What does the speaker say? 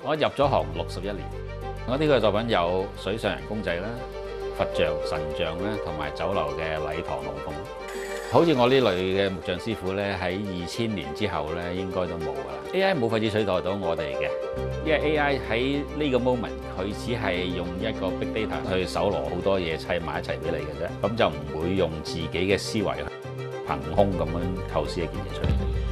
我入咗行61年，我呢個作品有水上人公仔啦、佛像、神像啦，同埋酒樓嘅禮堂龍鳳。好似我呢類嘅木匠師傅呢，喺2000年之後呢，應該都冇㗎啦。AI 冇法子取代到我哋嘅，因為 AI 喺呢個 moment 佢只係用一個 big data 去搜羅好多嘢砌埋一齊俾你嘅啫，咁就唔會用自己嘅思維憑空咁樣構思一件嘢出嚟。